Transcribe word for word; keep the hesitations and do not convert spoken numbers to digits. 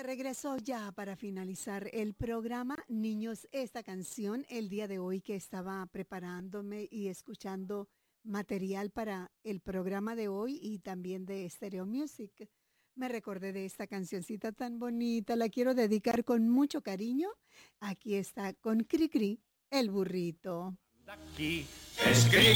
regreso ya para finalizar el programa. Niños, esta canción, el día de hoy que estaba preparándome y escuchando material para el programa de hoy y también de Stereo Music, me recordé de esta cancioncita tan bonita. La quiero dedicar con mucho cariño. Aquí está con Cri Cri, el burrito. Aquí es Cri